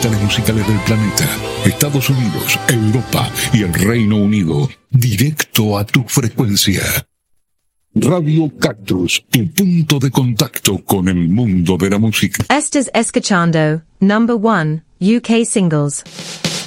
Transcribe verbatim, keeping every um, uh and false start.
capitales musicales del planeta, Estados Unidos, Europa y el Reino Unido, directo a tu frecuencia. Radio Cactus, tu punto de contacto con el mundo de la música. Estás escuchando Number One U K Singles.